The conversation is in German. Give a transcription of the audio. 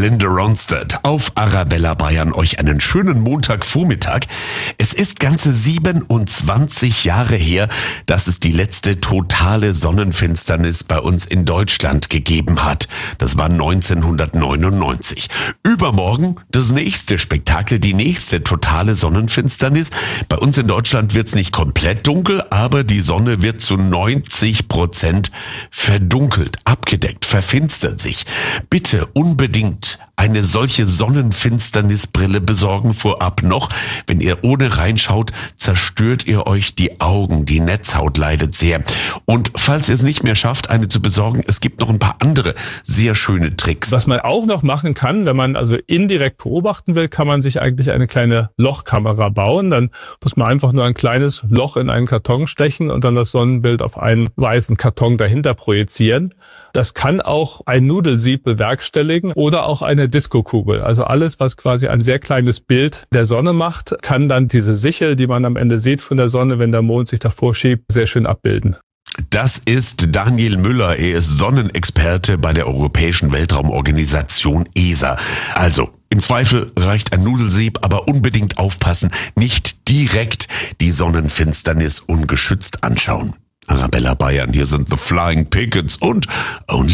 Linda Ronstadt auf Arabella Bayern. Euch einen schönen Montagvormittag. Es ist ganze 27 Jahre her, dass es die letzte totale Sonnenfinsternis bei uns in Deutschland gegeben hat. Das war 1999. Übermorgen das nächste Spektakel, die nächste totale Sonnenfinsternis. Bei uns in Deutschland wird's nicht komplett dunkel, aber die Sonne wird zu 90% verdunkelt, abgedeckt, verfinstert sich. Bitte unbedingt eine solche Sonnenfinsternisbrille besorgen vorab noch. Wenn ihr ohne reinschaut, zerstört ihr euch die Augen. Die Netzhaut leidet sehr. Und falls ihr es nicht mehr schafft, eine zu besorgen, es gibt noch ein paar andere sehr schöne Tricks. Was man auch noch machen kann, wenn man also indirekt beobachten will, kann man sich eigentlich eine kleine Lochkamera bauen. Dann muss man einfach nur ein kleines Loch in einen Karton stechen und dann das Sonnenbild auf einen weißen Karton dahinter projizieren. Das kann auch ein Nudelsieb bewerkstelligen oder auch eine Diskokugel. Also alles, was quasi ein sehr kleines Bild der Sonne macht, kann dann diese Sichel, die man am Ende sieht von der Sonne, wenn der Mond sich davor schiebt, sehr schön abbilden. Das ist Daniel Müller. Er ist Sonnenexperte bei der Europäischen Weltraumorganisation ESA. Also, im Zweifel reicht ein Nudelsieb, aber unbedingt aufpassen, nicht direkt die Sonnenfinsternis ungeschützt anschauen. Arabella Bayern, hier sind The Flying Pickets und Only